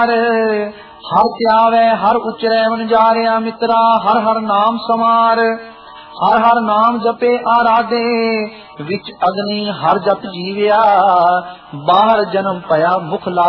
हर त्यावै हर उचरै वनजारिया मित्रा, हर हर नाम समार। हर हर नाम जपे आराधे, विच अग्नि हर जप जीविया, बाहर जन्म पया मुख ला